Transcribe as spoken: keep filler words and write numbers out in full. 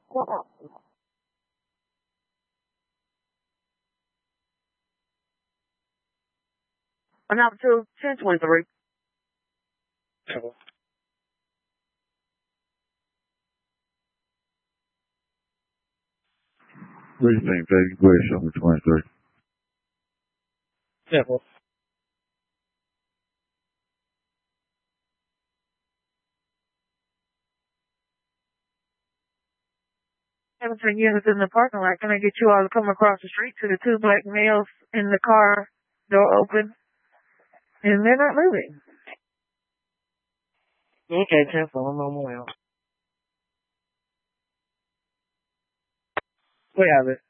I'm out to ten twenty-three. What do you think, baby? Go ahead, show me twenty-three. Yeah, well. seventeen units in the parking lot. Can I get you all to come across the street to the two black males in the car, door open? And they're not moving. Okay, ten four, I'm on my way. We have it.